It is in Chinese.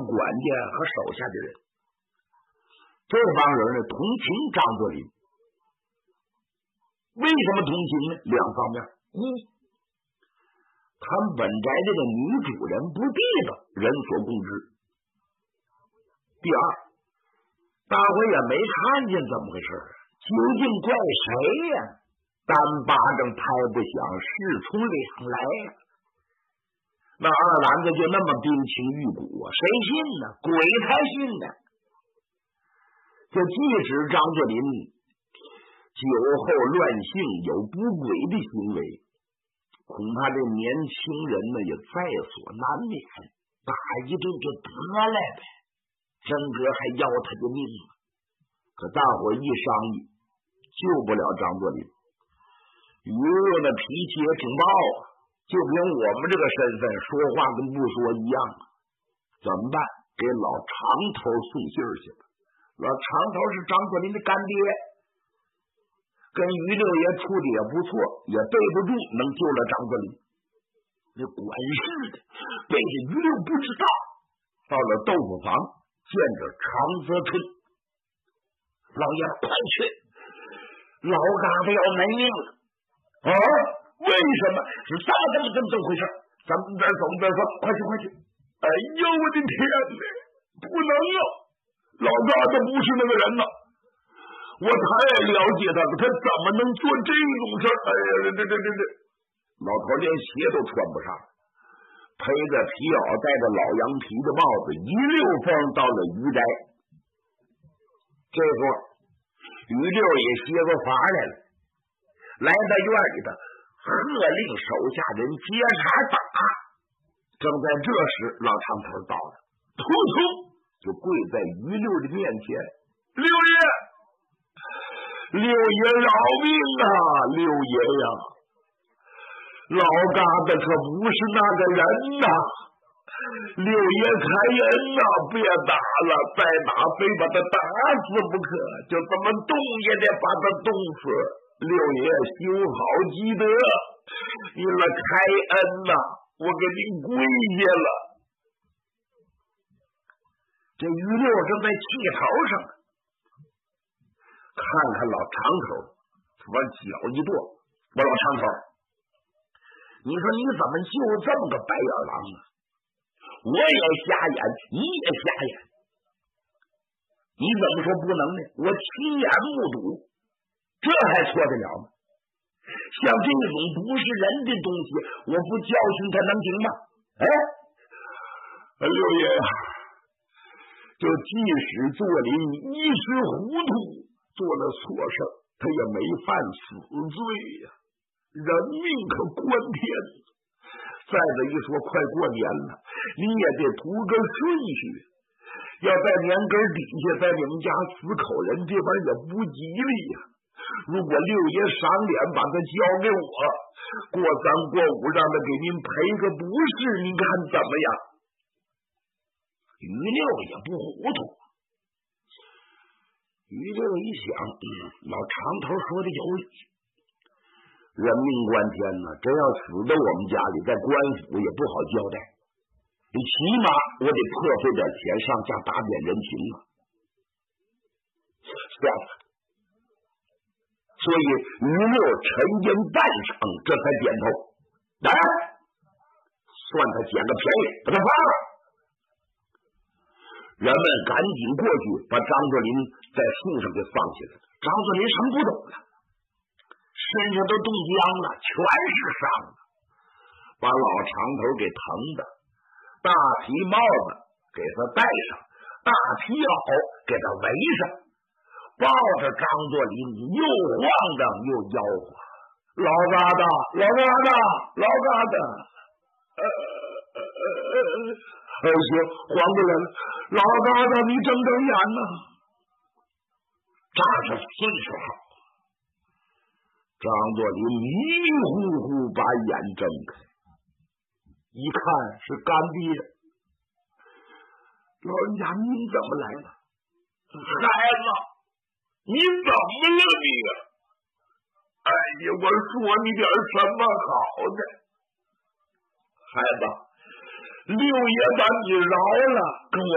官家和手下的人。这帮人呢同情张作霖，为什么同情呢？两方面，一，他们本宅这个女主人不地道，人所共知；第二，大伙也没看见怎么回事，究竟怪谁呀？单巴掌拍不响，事从两来呀。那二篮子就那么冰清玉骨啊，谁信呢？鬼才信呢！这即使张作霖酒后乱性，有不轨的行为，恐怕这年轻人呢也在所难免，打一顿就得来呗，真哥还要他的命啊！可大伙一商议，救不了张作霖。于若的脾气也挺暴啊，就凭我们这个身份，说话跟不说一样啊。怎么办？给老长头送信去了。老长头是张作霖的干爹，跟于六爷处的也不错，也背不住能救了张作霖。那管事的背着于六不知道，到了豆腐房见着常泽春，老爷快去，老嘎子要没命了。啊？为什么？是怎么回事？咱们边走边说，快去！哎呦我的天哪，不能啊！老嘎子不是那个人呐，我太了解他了，他怎么能做这种事？哎呀，这，老头连鞋都穿不上，披着皮袄，戴着老羊皮的帽子，一溜风到了于宅。这会儿于六也歇过法来了，来到院里的喝令手下人接茬打。正在这时，老长头到了，突就跪在于六的面前：“六爷饶命啊！六爷呀，老嘎子可不是那个人呐！六爷开恩呐，别打了，再打非把他打死不可，就这么动也得把他冻死。六爷修好积德，你了开恩呐，我给您跪下了。”这于六正在气头上，看看老长头，往脚一跺：“我老长头，你说你怎么就这么个白眼狼啊？我也瞎眼，你也瞎眼，你怎么说不能呢？我亲眼目睹，这还错得了吗？像这种不是人的东西，我不教训他能行吗？六爷呀，就即使作霖一时糊涂做了错事，他也没犯死罪呀。人命可关天。再者一说，快过年了，你也得图个顺序，要在年根底下，在你们家死口人这边也不吉利呀。如果六爷赏脸把他交给我，过三过五让他给您赔个不是，您看怎么样？于六也不糊涂。于六一想，老长头说的有理，人命关天呢，真要死到我们家里，在官府也不好交代，你起码我得破费点钱上下打点人情啊。算了，所以于六沉吟半晌，这才点头，来，算他捡个便宜，把他放了。人们赶紧过去把张作霖在树上给放下来了。张作霖什么不懂了，身上都冻僵了，全是伤了，把老长头给疼的，大皮帽子给他戴上，大皮袄给他围上，抱着张作霖又晃荡又吆喝：“老疙瘩，老疙瘩，老疙瘩！”行，还过来了，老疙瘩，你睁眼呐！这是岁数好。张作霖迷迷糊糊把眼睁开，一看是干爹。老人家，您怎么来了？孩子，你怎么了你？哎呀，我说你点什么好的？孩子，六爷把你饶了，跟我